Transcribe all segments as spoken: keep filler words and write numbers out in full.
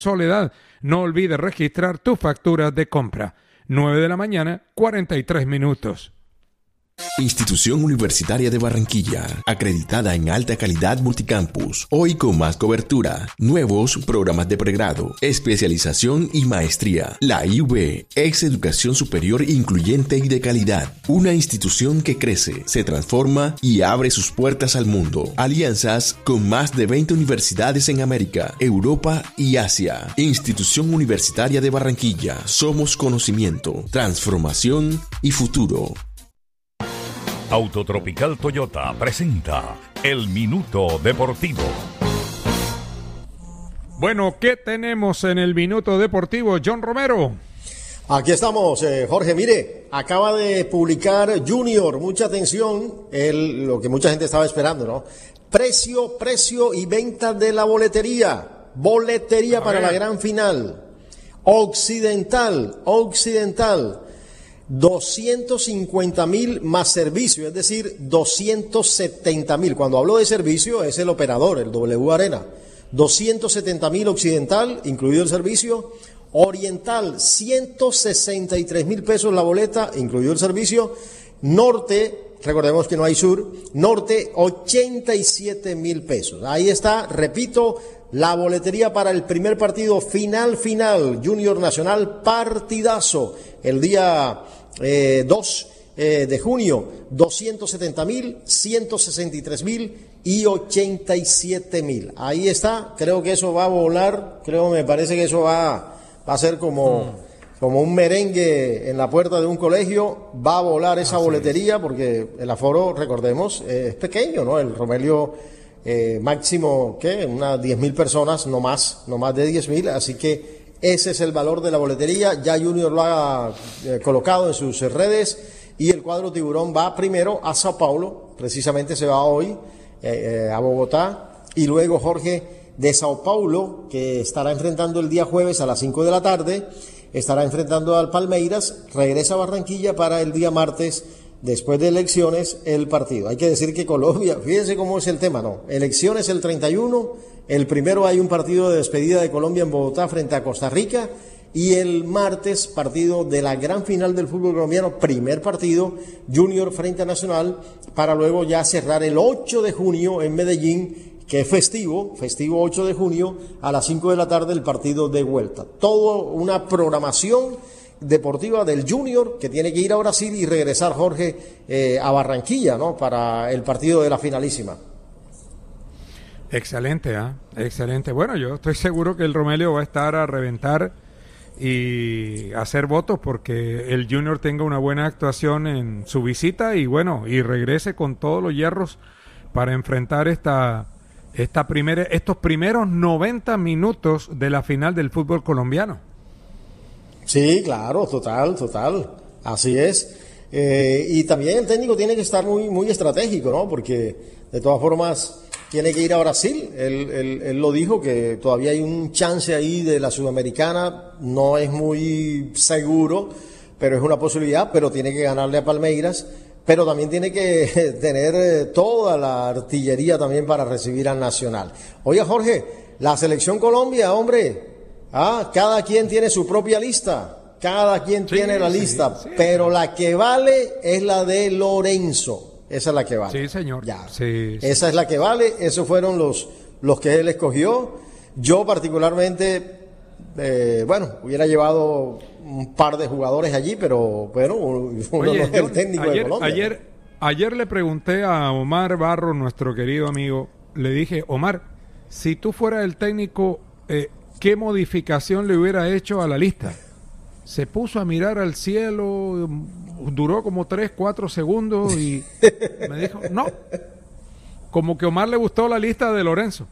Soledad. No olvides registrar tus facturas de compra. nueve de la mañana, cuarenta y tres minutos. Institución Universitaria de Barranquilla, acreditada en alta calidad multicampus, hoy con más cobertura, nuevos programas de pregrado, especialización y maestría. La I U B, ex educación superior incluyente y de calidad, una institución que crece, se transforma y abre sus puertas al mundo. Alianzas con más de veinte universidades en América, Europa y Asia. Institución Universitaria de Barranquilla, somos conocimiento, transformación y futuro. Autotropical Toyota presenta El Minuto Deportivo. Bueno, ¿qué tenemos en el Minuto Deportivo, John Romero? Aquí estamos, eh, Jorge. Mire, acaba de publicar Junior, mucha atención, el, lo que mucha gente estaba esperando, ¿no? Precio, precio y venta de la boletería. Boletería A para ver. La gran final. Occidental, Occidental. doscientos cincuenta mil más servicio, es decir, doscientos setenta mil. Cuando hablo de servicio es el operador, el W Arena. doscientos setenta mil Occidental, incluido el servicio. Oriental, ciento sesenta y tres mil pesos la boleta, incluido el servicio. Norte, recordemos que no hay sur. Norte, ochenta y siete mil pesos. Ahí está, repito, la boletería para el primer partido final, final. Junior Nacional, partidazo. El día eh, dos eh, de junio, doscientos setenta mil, ciento sesenta y tres mil y ochenta y siete mil. Ahí está, creo que eso va a volar, creo, me parece que eso va, va a ser como, mm. como un merengue en la puerta de un colegio, va a volar esa Así boletería es. Porque el aforo, recordemos, eh, es pequeño, ¿no? El Romelio eh, máximo, ¿qué? Unas diez mil personas, no más, no más de diez mil, así que ese es el valor de la boletería. Ya Junior lo ha eh, colocado en sus redes y el cuadro tiburón va primero a Sao Paulo, precisamente se va hoy eh, eh, a Bogotá, y luego Jorge de Sao Paulo, que estará enfrentando el día jueves a las cinco de la tarde, estará enfrentando al Palmeiras, regresa a Barranquilla para el día martes, después de elecciones, el partido. Hay que decir que Colombia, fíjense cómo es el tema, ¿no? Elecciones el treinta y uno, el primero hay un partido de despedida de Colombia en Bogotá frente a Costa Rica, y el martes partido de la gran final del fútbol colombiano, primer partido, Junior frente a Nacional, para luego ya cerrar el ocho de junio en Medellín, que es festivo, festivo ocho de junio, a las cinco de la tarde el partido de vuelta. Todo una programación deportiva del Junior, que tiene que ir a Brasil y regresar, Jorge, eh, a Barranquilla, ¿no? Para el partido de la finalísima. Excelente, ¿ah? ¿eh? Excelente. Bueno, yo estoy seguro que el Romelio va a estar a reventar y hacer votos porque el Junior tenga una buena actuación en su visita y bueno, y regrese con todos los hierros para enfrentar esta, esta primera, estos primeros noventa minutos de la final del fútbol colombiano. Sí, claro, total, total, así es. Eh, y también el técnico tiene que estar muy, muy estratégico, ¿no? Porque de todas formas tiene que ir a Brasil. Él, él, él lo dijo, que todavía hay un chance ahí de la Sudamericana, no es muy seguro, pero es una posibilidad, pero tiene que ganarle a Palmeiras, pero también tiene que tener toda la artillería también para recibir al Nacional. Oye, Jorge, la selección Colombia, hombre, ah, cada quien tiene su propia lista. Cada quien sí, tiene la lista, sí, sí, pero sí. La que vale es la de Lorenzo. Esa es la que vale. Sí, señor. Ya. Sí, Esa sí. es la que vale. Esos fueron los, los que él escogió. Yo particularmente, eh, bueno, hubiera llevado un par de jugadores allí, pero bueno, uno Oye, no es el técnico ayer, de Colombia. Ayer, ayer le pregunté a Omar Barro, nuestro querido amigo, le dije, Omar, si tú fueras el técnico, eh, ¿qué modificación le hubiera hecho a la lista? Se puso a mirar al cielo, duró como tres, cuatro segundos y me dijo, no, como que Omar le gustó la lista de Lorenzo.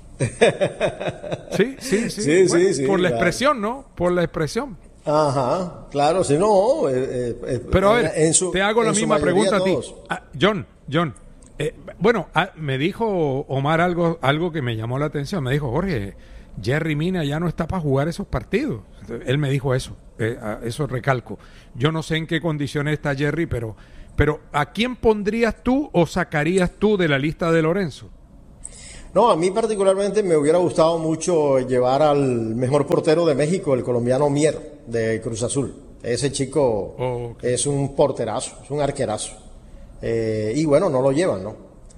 Sí, sí, sí, sí, bueno, sí, sí por la claro. expresión, ¿no? Por la expresión. Ajá, claro, si no. Eh, eh, Pero a ver, en su, te hago la misma pregunta todos. a ti. Ah, John, John, eh, bueno, ah, me dijo Omar algo, algo que me llamó la atención. Me dijo, Jorge, Jerry Mina ya no está para jugar esos partidos. Él me dijo eso, eh, eso recalco. Yo no sé en qué condiciones está Jerry, pero, pero ¿a quién pondrías tú o sacarías tú de la lista de Lorenzo? No, a mí particularmente me hubiera gustado mucho llevar al mejor portero de México, el colombiano Mier, de Cruz Azul. Ese chico oh, okay. es un porterazo, es un arquerazo. Eh, y bueno, no lo llevan, ¿no?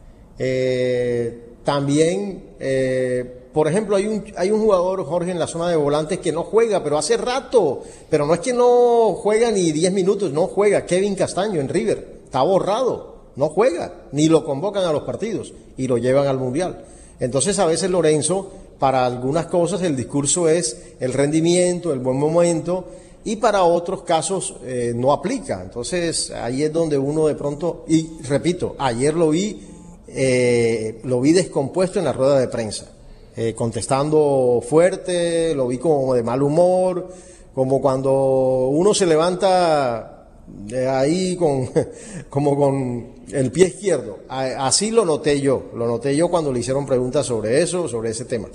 Eh, también, eh, por ejemplo, hay un, hay un jugador, Jorge, en la zona de volantes que no juega, pero hace rato. Pero no es que no juega ni diez minutos, no juega. Kevin Castaño en River, está borrado, no juega, ni lo convocan a los partidos y lo llevan al Mundial. Entonces, a veces, Lorenzo, para algunas cosas el discurso es el rendimiento, el buen momento, y para otros casos eh, no aplica. Entonces, ahí es donde uno de pronto, y repito, ayer lo vi, eh, lo vi descompuesto en la rueda de prensa, eh, contestando fuerte, lo vi como de mal humor, como cuando uno se levanta de ahí con, como con el pie izquierdo. Así lo noté yo, lo noté yo cuando le hicieron preguntas sobre eso, sobre ese tema.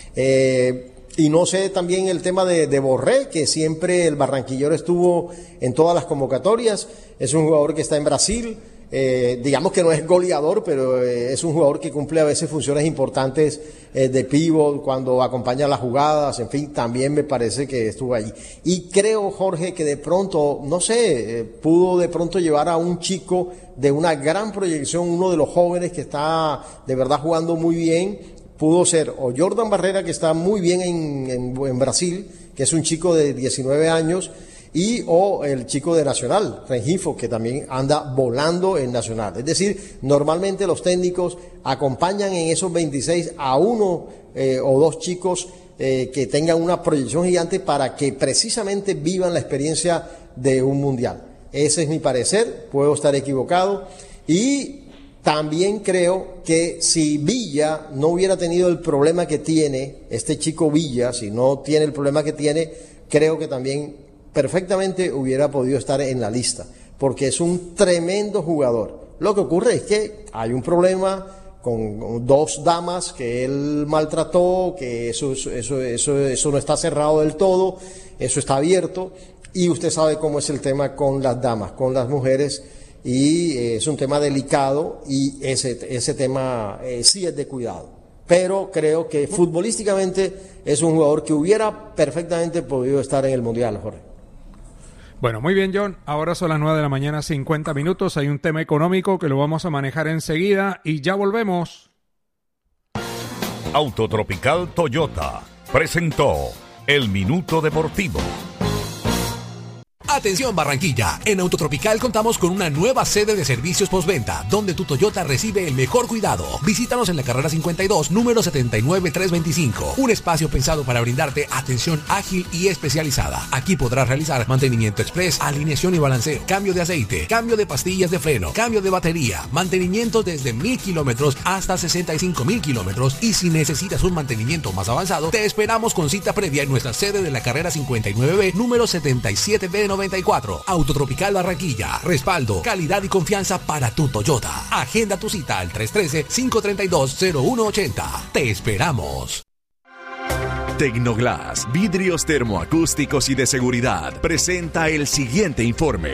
Eh, Y no sé también el tema de, de Borré, que siempre el barranquillero estuvo en todas las convocatorias. Es un jugador que está en Brasil, eh, digamos que no es goleador, pero eh, es un jugador que cumple a veces funciones importantes eh, de pívot cuando acompaña las jugadas, en fin, también me parece que estuvo ahí. Y creo, Jorge, que de pronto, no sé, eh, pudo de pronto llevar a un chico de una gran proyección, uno de los jóvenes que está de verdad jugando muy bien. Pudo ser o Jordan Barrera, que está muy bien en, en, en Brasil, que es un chico de diecinueve años, y o el chico de Nacional, Rengifo, que también anda volando en Nacional. Es decir, normalmente los técnicos acompañan en esos veintiséis a uno eh, o dos chicos eh, que tengan una proyección gigante para que precisamente vivan la experiencia de un mundial. Ese es mi parecer, puedo estar equivocado, y también creo que si Villa no hubiera tenido el problema que tiene, este chico Villa, si no tiene el problema que tiene, creo que también perfectamente hubiera podido estar en la lista, porque es un tremendo jugador. Lo que ocurre es que hay un problema con dos damas que él maltrató, que eso, eso, eso, eso no está cerrado del todo, eso está abierto, y usted sabe cómo es el tema con las damas, con las mujeres, y eh, es un tema delicado y ese, ese tema eh, sí es de cuidado. Pero creo que futbolísticamente es un jugador que hubiera perfectamente podido estar en el Mundial, Jorge. Bueno, muy bien, John. Ahora son las nueve de la mañana, cincuenta minutos. Hay un tema económico que lo vamos a manejar enseguida y ya volvemos. Autotropical Toyota presentó El Minuto Deportivo. Atención Barranquilla, en Autotropical contamos con una nueva sede de servicios postventa, donde tu Toyota recibe el mejor cuidado. Visítanos en la carrera cincuenta y dos, número setenta y nueve trescientos veinticinco. Un espacio pensado para brindarte atención ágil y especializada. Aquí podrás realizar mantenimiento express, alineación y balanceo, cambio de aceite, cambio de pastillas de freno, cambio de batería, mantenimiento desde mil kilómetros hasta sesenta y cinco mil kilómetros. Y si necesitas un mantenimiento más avanzado, te esperamos con cita previa en nuestra sede de la carrera cincuenta y nueve B, número setenta y siete B noventa y cuatro. Autotropical Barranquilla. Respaldo, calidad y confianza para tu Toyota. Agenda tu cita al tres uno tres, cinco tres dos, cero uno ocho cero. Te esperamos. Tecnoglass, vidrios termoacústicos y de seguridad, presenta el siguiente informe.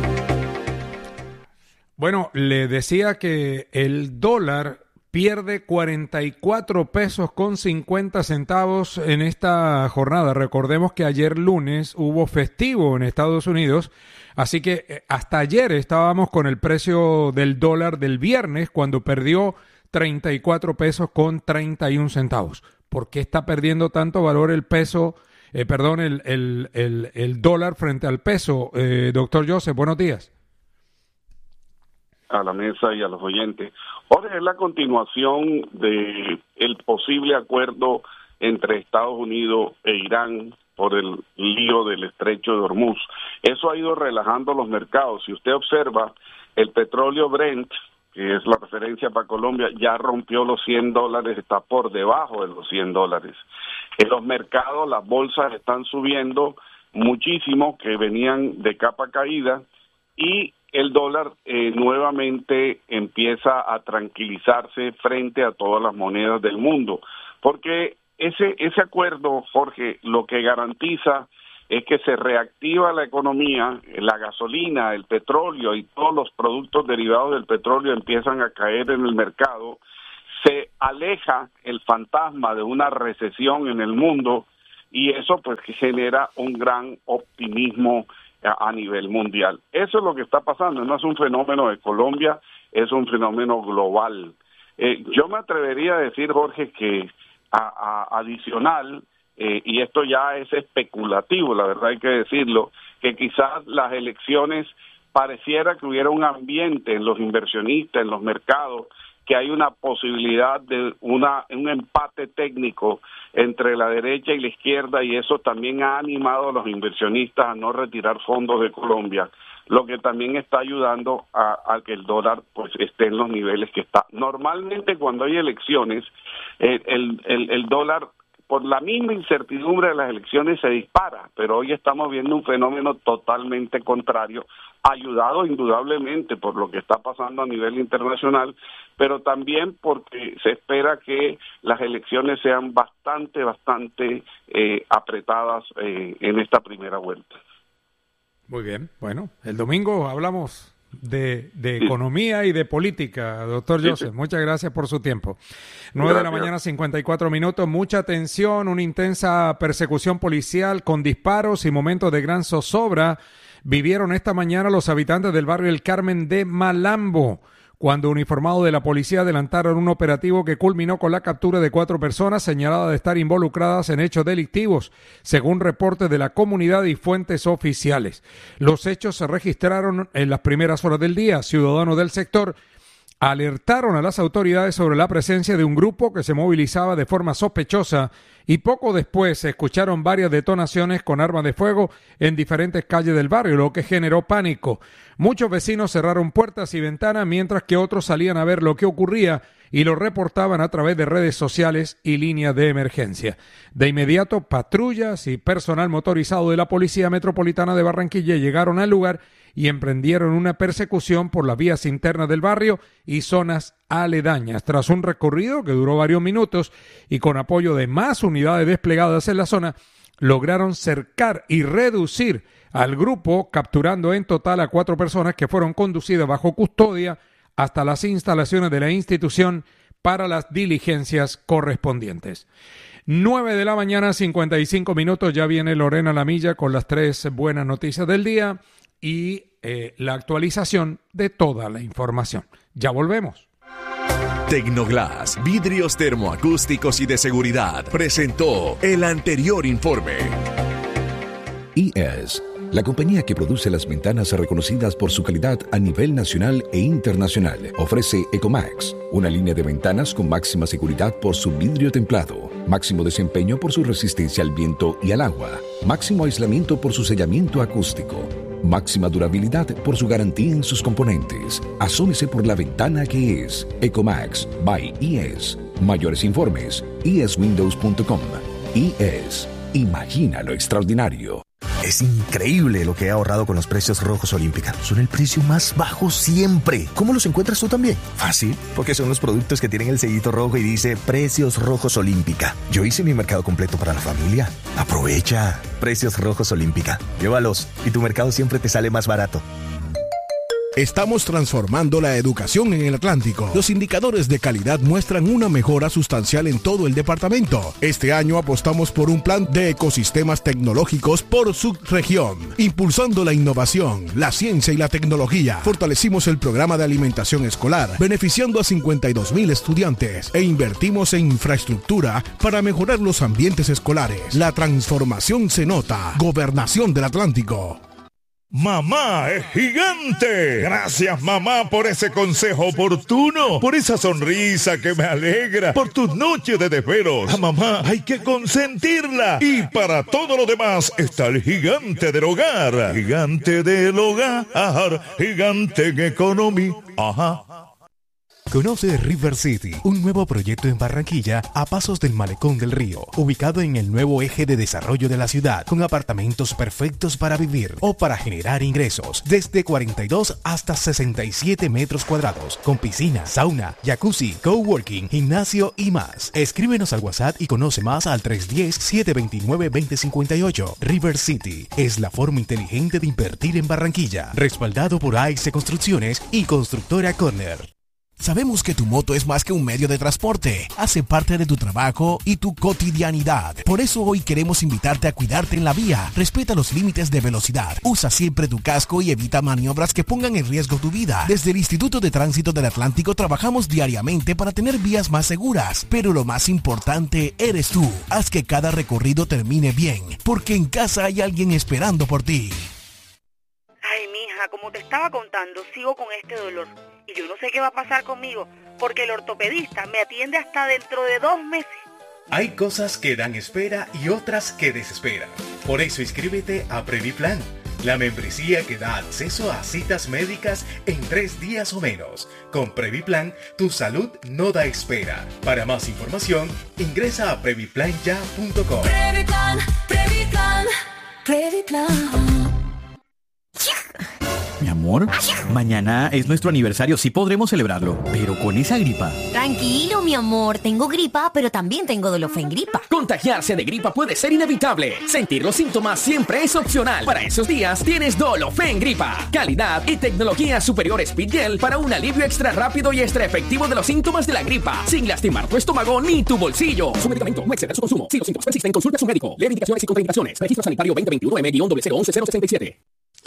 Bueno, le decía que el dólar pierde cuarenta y cuatro pesos con cincuenta centavos en esta jornada. Recordemos que ayer lunes hubo festivo en Estados Unidos, así que hasta ayer estábamos con el precio del dólar del viernes, cuando perdió treinta y cuatro pesos con treinta y un centavos. ¿Por qué está perdiendo tanto valor el peso, eh, perdón, el, el, el, el dólar frente al peso? Eh, doctor Joseph, buenos días. A la mesa y a los oyentes. Ahora es la continuación de el posible acuerdo entre Estados Unidos e Irán por el lío del estrecho de Hormuz. Eso ha ido relajando los mercados. Si usted observa, el petróleo Brent, que es la referencia para Colombia, ya rompió los cien dólares, está por debajo de los cien dólares. En los mercados las bolsas están subiendo muchísimo, que venían de capa caída, y el dólar eh, nuevamente empieza a tranquilizarse frente a todas las monedas del mundo, porque ese ese acuerdo, Jorge, lo que garantiza es que se reactiva la economía, la gasolina, el petróleo y todos los productos derivados del petróleo empiezan a caer en el mercado, se aleja el fantasma de una recesión en el mundo y eso pues genera un gran optimismo a, a nivel mundial. Eso es lo que está pasando, no es un fenómeno de Colombia, es un fenómeno global. Eh, yo me atrevería a decir, Jorge, que a, a, adicional, eh, y esto ya es especulativo, la verdad hay que decirlo, que quizás las elecciones pareciera que hubiera un ambiente en los inversionistas, en los mercados, que hay una posibilidad de una un empate técnico entre la derecha y la izquierda, y eso también ha animado a los inversionistas a no retirar fondos de Colombia, lo que también está ayudando a, a que el dólar pues esté en los niveles que está. Normalmente cuando hay elecciones, eh, el, el, el dólar, por la misma incertidumbre de las elecciones, se dispara, pero hoy estamos viendo un fenómeno totalmente contrario, ayudado indudablemente por lo que está pasando a nivel internacional, pero también porque se espera que las elecciones sean bastante, bastante eh, apretadas eh, en esta primera vuelta. Muy bien, bueno, el domingo hablamos de, de sí. economía y de política, doctor sí, Joseph, sí. Muchas gracias por su tiempo. Nueve gracias. De la mañana, cincuenta y cuatro minutos, mucha tensión, una intensa persecución policial con disparos y momentos de gran zozobra vivieron esta mañana los habitantes del barrio El Carmen de Malambo, cuando uniformados de la policía adelantaron un operativo que culminó con la captura de cuatro personas señaladas de estar involucradas en hechos delictivos, según reportes de la comunidad y fuentes oficiales. Los hechos se registraron en las primeras horas del día. Ciudadanos del sector alertaron a las autoridades sobre la presencia de un grupo que se movilizaba de forma sospechosa y poco después se escucharon varias detonaciones con armas de fuego en diferentes calles del barrio, lo que generó pánico. Muchos vecinos cerraron puertas y ventanas mientras que otros salían a ver lo que ocurría y lo reportaban a través de redes sociales y líneas de emergencia. De inmediato, patrullas y personal motorizado de la Policía Metropolitana de Barranquilla llegaron al lugar y emprendieron una persecución por las vías internas del barrio y zonas aledañas. Tras un recorrido que duró varios minutos y con apoyo de más unidades desplegadas en la zona, lograron cercar y reducir al grupo, capturando en total a cuatro personas que fueron conducidas bajo custodia hasta las instalaciones de la institución para las diligencias correspondientes. Nueve de la mañana, cincuenta y cinco minutos, ya viene Lorena Lamilla con las tres buenas noticias del día y eh, la actualización de toda la información. Ya volvemos. Tecnoglass, vidrios termoacústicos y de seguridad, presentó el anterior informe. I E S, la compañía que produce las ventanas reconocidas por su calidad a nivel nacional e internacional, ofrece Ecomax, una línea de ventanas con máxima seguridad por su vidrio templado, máximo desempeño por su resistencia al viento y al agua, máximo aislamiento por su sellamiento acústico, máxima durabilidad por su garantía en sus componentes. Asómese por la ventana que es Ecomax by I E S. Mayores informes, i es windows punto com. I E S. Imagina lo extraordinario. Es increíble lo que he ahorrado con los precios rojos Olímpica. Son el precio más bajo siempre. ¿Cómo los encuentras tú también? Fácil, porque son los productos que tienen el sellito rojo y dice Precios Rojos Olímpica. Yo hice mi mercado completo para la familia. Aprovecha. Precios Rojos Olímpica. Llévalos y tu mercado siempre te sale más barato. Estamos transformando la educación en el Atlántico. Los indicadores de calidad muestran una mejora sustancial en todo el departamento. Este año apostamos por un plan de ecosistemas tecnológicos por subregión, impulsando la innovación, la ciencia y la tecnología. Fortalecimos el programa de alimentación escolar, beneficiando a cincuenta y dos mil estudiantes, e invertimos en infraestructura para mejorar los ambientes escolares. La transformación se nota. Gobernación del Atlántico. Mamá es gigante. Gracias, mamá, por ese consejo oportuno, por esa sonrisa que me alegra, por tus noches de desvelos. A mamá hay que consentirla. Y para todo lo demás está el gigante del hogar. Gigante del hogar, gigante en economía. Ajá. Conoce River City, un nuevo proyecto en Barranquilla a pasos del Malecón del Río, ubicado en el nuevo eje de desarrollo de la ciudad, con apartamentos perfectos para vivir o para generar ingresos, desde cuarenta y dos hasta sesenta y siete metros cuadrados, con piscina, sauna, jacuzzi, coworking, gimnasio y más. Escríbenos al WhatsApp y conoce más al tres uno cero, siete dos nueve, dos cero cinco ocho. River City es la forma inteligente de invertir en Barranquilla, respaldado por A I C Construcciones y Constructora Corner. Sabemos que tu moto es más que un medio de transporte, hace parte de tu trabajo y tu cotidianidad. Por eso hoy queremos invitarte a cuidarte en la vía. Respeta los límites de velocidad, usa siempre tu casco y evita maniobras que pongan en riesgo tu vida. Desde el Instituto de Tránsito del Atlántico trabajamos diariamente para tener vías más seguras, pero lo más importante eres tú. Haz que cada recorrido termine bien, porque en casa hay alguien esperando por ti. Ay, mija, como te estaba contando, sigo con este dolor. Y yo no sé qué va a pasar conmigo, porque el ortopedista me atiende hasta dentro de dos meses. Hay cosas que dan espera y otras que desesperan. Por eso inscríbete a Previplan, la membresía que da acceso a citas médicas en tres días o menos. Con Previplan, tu salud no da espera. Para más información, ingresa a previplan ya punto com. Previplan, Previplan, Previplan. Mi amor, mañana es nuestro aniversario, sí podremos celebrarlo, pero con esa gripa. Tranquilo, mi amor, tengo gripa, pero también tengo Dolofen Gripa. Contagiarse de gripa puede ser inevitable. Sentir los síntomas siempre es opcional. Para esos días tienes Dolofen Gripa. Calidad y tecnología superior Speedgel para un alivio extra rápido y extra efectivo de los síntomas de la gripa, sin lastimar tu estómago ni tu bolsillo. Su medicamento no excede su consumo. Si los síntomas persisten, consulte a su médico. Lee indicaciones y contraindicaciones. Registro sanitario veinte veintiuno M cero cero once cero sesenta y siete.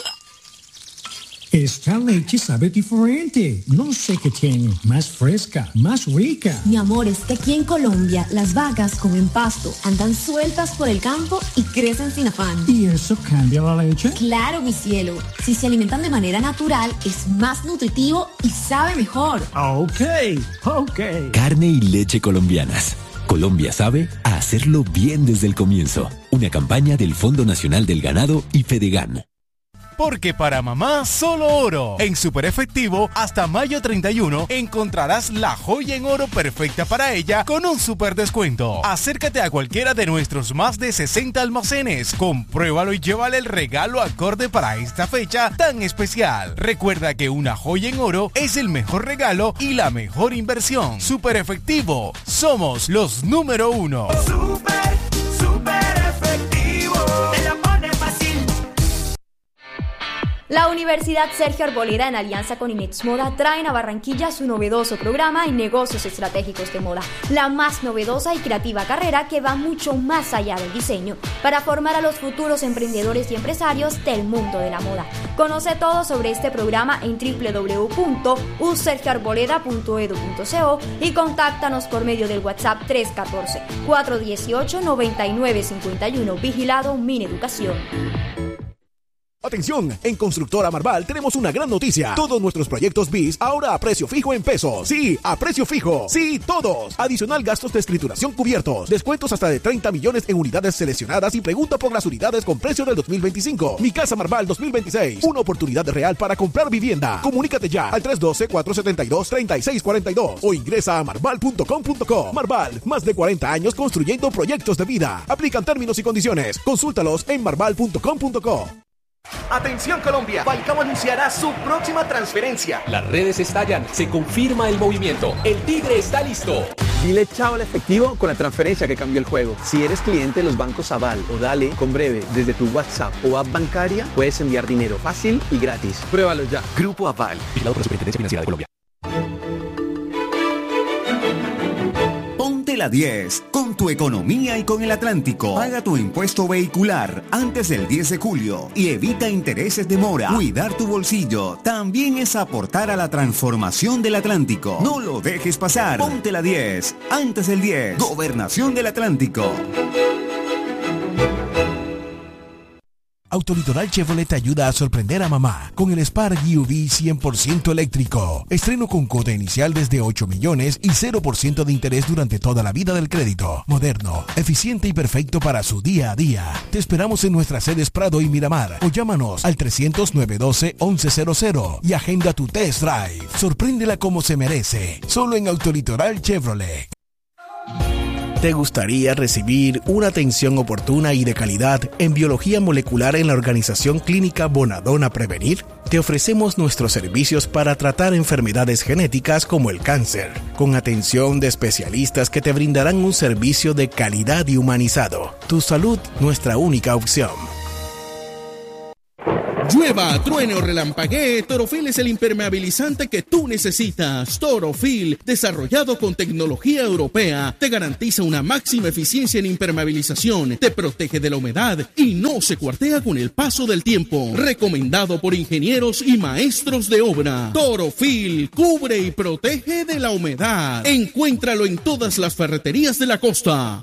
Esta leche sabe diferente. No sé qué tiene. Más fresca, más rica. Mi amor, es que aquí en Colombia las vacas comen pasto, andan sueltas por el campo y crecen sin afán. ¿Y eso cambia la leche? Claro, mi cielo. Si se alimentan de manera natural, es más nutritivo y sabe mejor. Ok, ok. Carne y leche colombianas. Colombia sabe a hacerlo bien desde el comienzo. Una campaña del Fondo Nacional del Ganado y Fedegan. Porque para mamá solo oro. En Super Efectivo, hasta mayo treinta y uno, encontrarás la joya en oro perfecta para ella con un super descuento. Acércate a cualquiera de nuestros más de sesenta almacenes, compruébalo y llévale el regalo acorde para esta fecha tan especial. Recuerda que una joya en oro es el mejor regalo y la mejor inversión. Super Efectivo, somos los número uno. Super, super efectivo. Te la pone fácil. La Universidad Sergio Arboleda, en alianza con Inex Moda, traen a Barranquilla su novedoso programa en negocios estratégicos de moda, la más novedosa y creativa carrera que va mucho más allá del diseño, para formar a los futuros emprendedores y empresarios del mundo de la moda. Conoce todo sobre este programa en doble u doble u doble u punto u sergio arboleda punto edu punto co y contáctanos por medio del WhatsApp tres uno cuatro, cuatro uno ocho, nueve nueve cinco uno, vigilado Mineducación. Atención, en Constructora Marval tenemos una gran noticia. Todos nuestros proyectos B I S ahora a precio fijo en pesos. Sí, a precio fijo. Sí, todos. Adicional gastos de escrituración cubiertos. Descuentos hasta de treinta millones en unidades seleccionadas y pregunta por las unidades con precio del dos mil veinticinco. Mi Casa Marval dos mil veintiséis. Una oportunidad real para comprar vivienda. Comunícate ya al tres uno dos, cuatro siete dos, tres seis cuatro dos o ingresa a marval punto com punto co. Marval, más de cuarenta años construyendo proyectos de vida. Aplican términos y condiciones. Consúltalos en marval punto com punto co. Atención Colombia, Falcao anunciará su próxima transferencia. Las redes estallan, se confirma el movimiento, el Tigre está listo. Dile chao al efectivo con la transferencia que cambió el juego. Si eres cliente de los bancos Aval o Dale, con Breve, desde tu WhatsApp o app bancaria, puedes enviar dinero fácil y gratis. Pruébalo ya. Grupo Aval, vigilado por la Superintendencia Financiera de Colombia. Ponte la diez con tu economía y con el Atlántico. Paga tu impuesto vehicular antes del diez de julio y evita intereses de mora. Cuidar tu bolsillo también es aportar a la transformación del Atlántico. No lo dejes pasar. Ponte la diez antes del diez. Gobernación del Atlántico. Autolitoral Chevrolet te ayuda a sorprender a mamá con el Spark U V cien por ciento eléctrico. Estreno con cuota inicial desde ocho millones y cero por ciento de interés durante toda la vida del crédito. Moderno, eficiente y perfecto para su día a día. Te esperamos en nuestras sedes Prado y Miramar o llámanos al trescientos, nueve doce, once cero cero y agenda tu test drive. Sorpréndela como se merece. Solo en Autolitoral Chevrolet. ¿Te gustaría recibir una atención oportuna y de calidad en biología molecular en la Organización Clínica Bonadona Prevenir? Te ofrecemos nuestros servicios para tratar enfermedades genéticas como el cáncer, con atención de especialistas que te brindarán un servicio de calidad y humanizado. Tu salud, nuestra única opción. Llueva, truene o relampaguee, Torofil es el impermeabilizante que tú necesitas. Torofil, desarrollado con tecnología europea, te garantiza una máxima eficiencia en impermeabilización, te protege de la humedad y no se cuartea con el paso del tiempo. Recomendado por ingenieros y maestros de obra. Torofil, cubre y protege de la humedad. Encuéntralo en todas las ferreterías de la costa.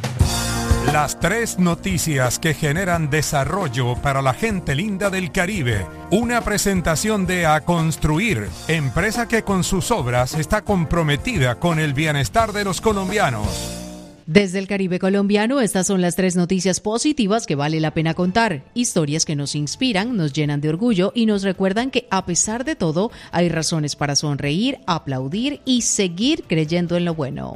Las tres noticias que generan desarrollo para la gente linda del Caribe. Una presentación de A Construir, empresa que con sus obras está comprometida con el bienestar de los colombianos. Desde el Caribe colombiano, estas son las tres noticias positivas que vale la pena contar. Historias que nos inspiran, nos llenan de orgullo y nos recuerdan que a pesar de todo, hay razones para sonreír, aplaudir y seguir creyendo en lo bueno.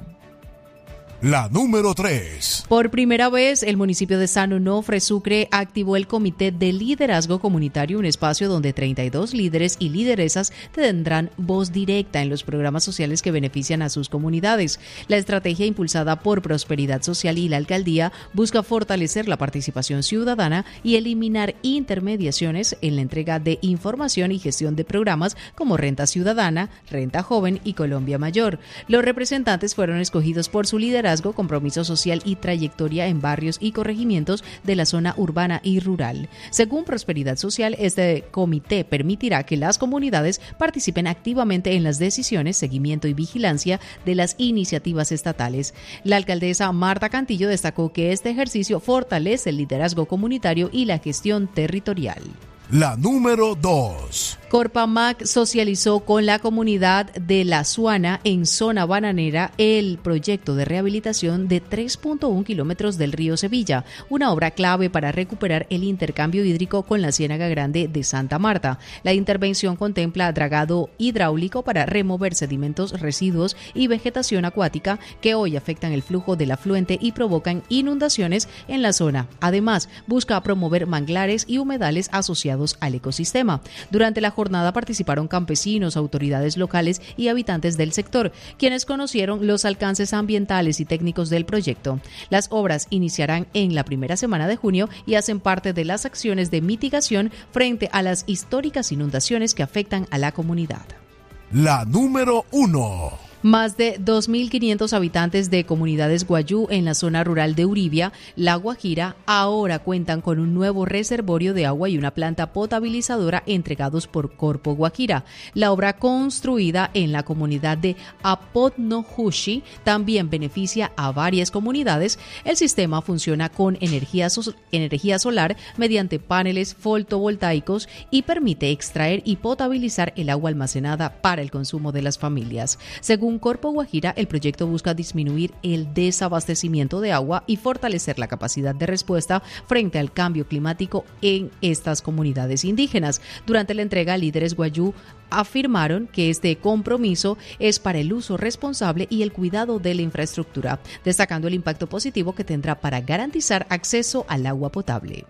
La número tres. Por primera vez, el municipio de San Onofre, Sucre, activó el Comité de Liderazgo Comunitario, un espacio donde treinta y dos líderes y lideresas tendrán voz directa en los programas sociales que benefician a sus comunidades. La estrategia impulsada por Prosperidad Social y la Alcaldía busca fortalecer la participación ciudadana y eliminar intermediaciones en la entrega de información y gestión de programas como Renta Ciudadana, Renta Joven y Colombia Mayor. Los representantes fueron escogidos por su liderazgo, compromiso social y trayectoria en barrios y corregimientos de la zona urbana y rural. Según Prosperidad Social, este comité permitirá que las comunidades participen activamente en las decisiones, seguimiento y vigilancia de las iniciativas estatales. La alcaldesa Marta Cantillo destacó que este ejercicio fortalece el liderazgo comunitario y la gestión territorial. La número dos. Corpamac socializó con la comunidad de La Suana en zona bananera el proyecto de rehabilitación de tres punto uno kilómetros del río Sevilla, una obra clave para recuperar el intercambio hídrico con la Ciénaga Grande de Santa Marta. La intervención contempla dragado hidráulico para remover sedimentos, residuos y vegetación acuática que hoy afectan el flujo del afluente y provocan inundaciones en la zona. Además, busca promover manglares y humedales asociados al ecosistema. Durante la jornada participaron campesinos, autoridades locales y habitantes del sector, quienes conocieron los alcances ambientales y técnicos del proyecto. Las obras iniciarán en la primera semana de junio y hacen parte de las acciones de mitigación frente a las históricas inundaciones que afectan a la comunidad. La número uno. Más de dos mil quinientos habitantes de comunidades guayú en la zona rural de Uribia, La Guajira, ahora cuentan con un nuevo reservorio de agua y una planta potabilizadora entregados por Corpo Guajira. La obra construida en la comunidad de Apotnojushi también beneficia a varias comunidades. El sistema funciona con energía, so- energía solar mediante paneles fotovoltaicos y permite extraer y potabilizar el agua almacenada para el consumo de las familias. Según Corpo Guajira, el proyecto busca disminuir el desabastecimiento de agua y fortalecer la capacidad de respuesta frente al cambio climático en estas comunidades indígenas. Durante la entrega, líderes guayú afirmaron que este compromiso es para el uso responsable y el cuidado de la infraestructura, destacando el impacto positivo que tendrá para garantizar acceso al agua potable.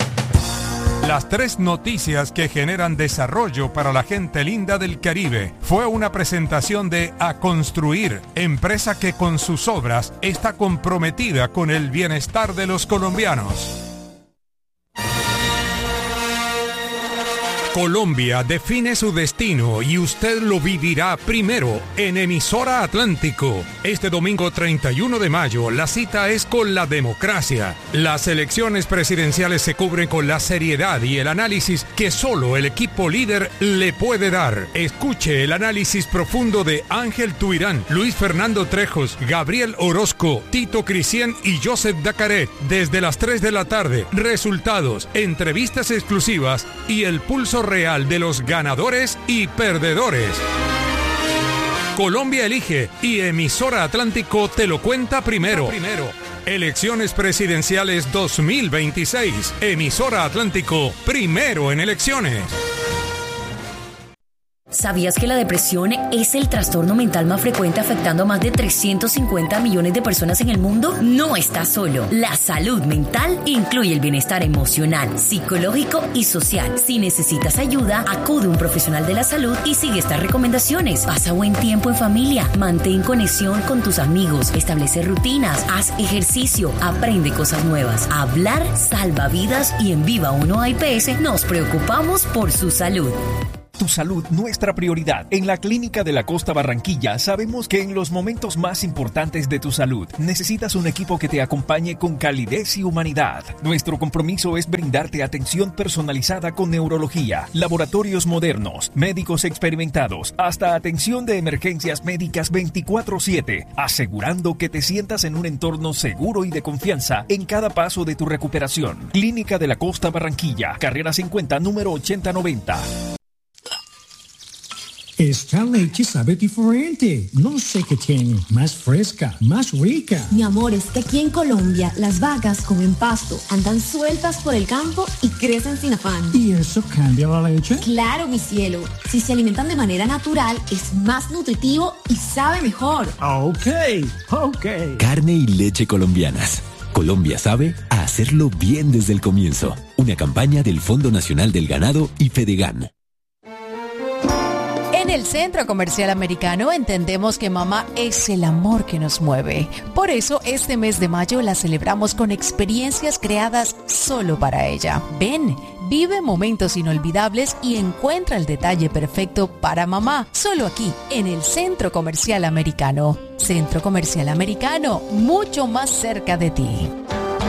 Las tres noticias que generan desarrollo para la gente linda del Caribe fue una presentación de A Construir, empresa que con sus obras está comprometida con el bienestar de los colombianos. Colombia define su destino y usted lo vivirá primero en Emisora Atlántico. Este domingo treinta y uno de mayo, la cita es con la democracia. Las elecciones presidenciales se cubren con la seriedad y el análisis que solo el equipo líder le puede dar. Escuche el análisis profundo de Ángel Tuirán, Luis Fernando Trejos, Gabriel Orozco, Tito Cristian y Joseph Dacaret. Desde las tres de la tarde, resultados, entrevistas exclusivas y el pulso real de los ganadores y perdedores. Colombia elige y Emisora Atlántico te lo cuenta primero. primero. Elecciones presidenciales dos mil veintiséis. Emisora Atlántico, primero en elecciones. ¿Sabías que la depresión es el trastorno mental más frecuente afectando a más de trescientos cincuenta millones de personas en el mundo? No estás solo. La salud mental incluye el bienestar emocional, psicológico y social. Si necesitas ayuda, acude a un profesional de la salud y sigue estas recomendaciones. Pasa buen tiempo en familia, mantén conexión con tus amigos, establece rutinas, haz ejercicio, aprende cosas nuevas. Hablar salva vidas y en Viva uno A I P S nos preocupamos por su salud. Tu salud, nuestra prioridad. En la Clínica de la Costa Barranquilla sabemos que en los momentos más importantes de tu salud necesitas un equipo que te acompañe con calidez y humanidad. Nuestro compromiso es brindarte atención personalizada con neurología, laboratorios modernos, médicos experimentados, hasta atención de emergencias médicas veinticuatro siete, asegurando que te sientas en un entorno seguro y de confianza en cada paso de tu recuperación. Clínica de la Costa Barranquilla, carrera cincuenta, número ochenta noventa. Esta leche sabe diferente. No sé qué tiene. Más fresca, más rica. Mi amor, es que aquí en Colombia las vacas comen pasto, andan sueltas por el campo y crecen sin afán. ¿Y eso cambia la leche? Claro, mi cielo. Si se alimentan de manera natural, es más nutritivo y sabe mejor. Ok, ok. Carne y leche colombianas. Colombia sabe a hacerlo bien desde el comienzo. Una campaña del Fondo Nacional del Ganado y Fedegan. En el Centro Comercial Americano entendemos que mamá es el amor que nos mueve. Por eso este mes de mayo la celebramos con experiencias creadas solo para ella. Ven, vive momentos inolvidables y encuentra el detalle perfecto para mamá. Solo aquí, en el Centro Comercial Americano. Centro Comercial Americano, mucho más cerca de ti.